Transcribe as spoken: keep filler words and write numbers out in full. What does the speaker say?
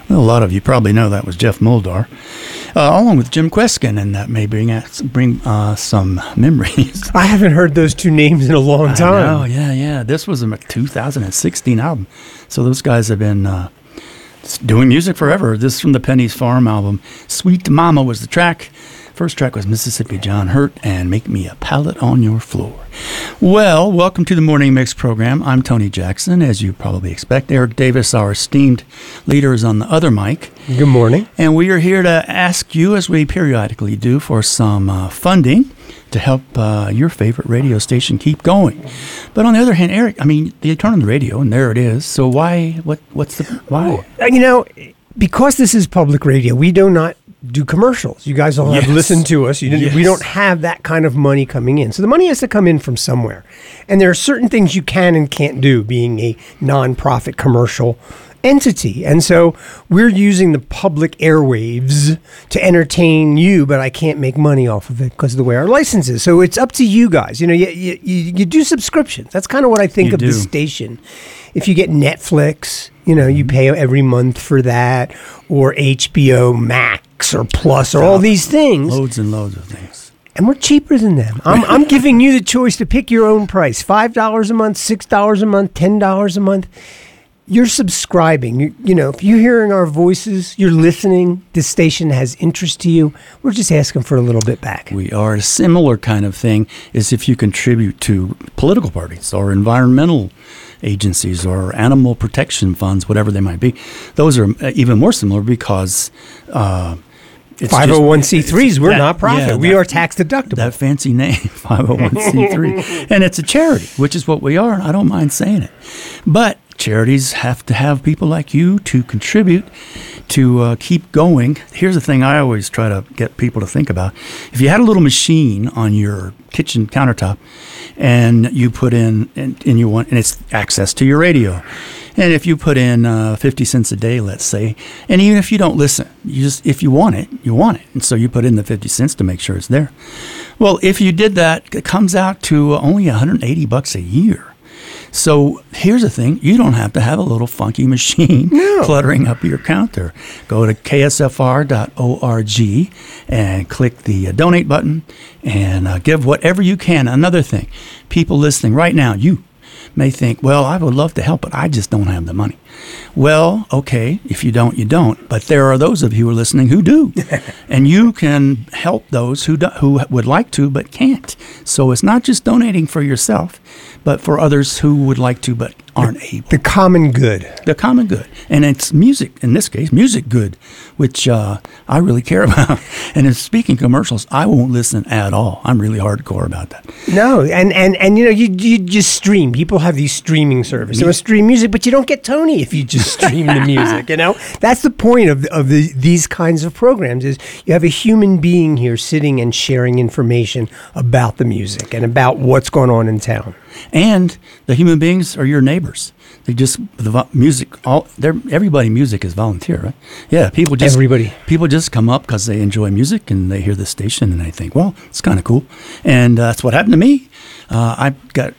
Well, a lot of you probably know that was Jeff Muldar, uh, along with Jim Kweskin, and that may bring us, bring uh, some memories. I haven't heard those two names in a long time. Oh, yeah, yeah. This was a two thousand sixteen album, so those guys have been uh, doing music forever. This is from the Penny's Farm album. Sweet Mama was the track. First track was Mississippi John Hurt and Make Me a Pallet on Your Floor. Well, welcome to the Morning Mix program. I'm Tony Jackson, as you probably expect. Eric Davis, our esteemed leader, is on the other mic. Good morning. And we are here to ask you, as we periodically do, for some uh, funding to help uh, your favorite radio station keep going. But on the other hand, Eric, I mean, you turn on the radio and there it is. So why, what, what's the, why? You know, because this is public radio, we do not do commercials. You guys all Yes. have listened to us. You didn't, Yes. We don't have that kind of money coming in. So the money has to come in from somewhere. And there are certain things you can and can't do being a nonprofit commercial entity. And so we're using the public airwaves to entertain you, but I can't make money off of it because of the way our license is. So it's up to you guys. You know, you, you, you you do subscriptions. That's kind of what I think You of do. the station. If you get Netflix, you know, you pay every month for that, or H B O Max or Plus or all these things. Loads and loads of things. And we're cheaper than them. I'm, I'm giving you the choice to pick your own price. five dollars a month, six dollars a month, ten dollars a month. You're subscribing. You, you know, if you're hearing our voices, you're listening, this station has interest to you, we're just asking for a little bit back. We are a similar kind of thing is if you contribute to political parties or environmental agencies or animal protection funds, whatever they might be. Those are even more similar because uh, it's five oh one c threes, just- we're that- not profit. yeah, we that- are tax deductible. That fancy name, five oh one c three. And it's a charity, which is what we are, and I don't mind saying it. But charities have to have people like you to contribute to uh, keep going. Here's the thing I always try to get people to think about. If you had a little machine on your kitchen countertop and you put in, and, and you want, and it's access to your radio. And if you put in uh, fifty cents a day, let's say, and even if you don't listen, you just, if you want it, you want it. And so you put in the fifty cents to make sure it's there. Well, if you did that, it comes out to only one hundred eighty bucks a year. So here's the thing. You don't have to have a little funky machine No. cluttering up your counter. Go to k s f r dot org and click the uh, donate button and uh, give whatever you can. Another thing, people listening right now, you may think, well, I would love to help, but I just don't have the money. Well, okay, if you don't, you don't. But there are those of you who are listening who do. And you can help those who do, who would like to but can't. So it's not just donating for yourself, but for others who would like to but aren't able. The common good. The common good. And it's music, in this case, music good, which uh, I really care about. And in speaking commercials, I won't listen at all. I'm really hardcore about that. No, and, and, and you know, you, you just stream. People have these streaming services. They want to stream music, but you don't get Tony if you just stream the music, you know? That's the point of, of the, these kinds of programs is you have a human being here sitting and sharing information about the music and about what's going on in town. And the human beings are your neighbors. They just the vo- music. All they're everybody. Music is volunteer, right? Yeah, people just Everybody. People just come up because they enjoy music and they hear the station and they think, well, it's kind of cool. And uh, that's what happened to me. Uh, I got